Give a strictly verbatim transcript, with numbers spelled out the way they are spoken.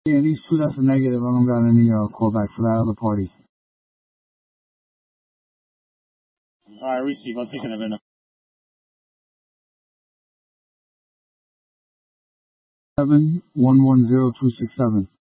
Yeah, these two, that's a negative. I don't got any uh, callback for that other party. Alright, receive. I'm taking it in. Seven one one zero two six seven.